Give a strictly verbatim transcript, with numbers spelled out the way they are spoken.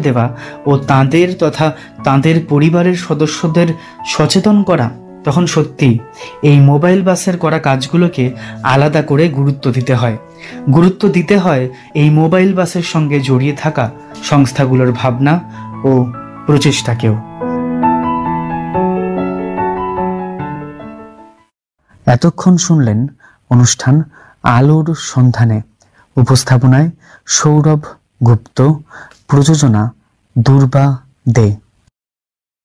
দেওয়া ও তাঁদের তথা তাঁদের পরিবারের সদস্যদের সচেতন করা, তখন সত্যি এই মোবাইল বাসের করা কাজগুলোকে আলাদা করে গুরুত্ব দিতে হয়। গুরুত্ব দিতে হয় এই মোবাইল বাসের সঙ্গে জড়িয়ে থাকা সংস্থাগুলোর ভাবনা ও প্রচেষ্টাকেও। এতক্ষণ শুনলেন অনুষ্ঠান আলোর সন্ধানে। উপস্থাপনায় সৌরভ গুপ্ত, প্রযোজনা দুর্বা দে।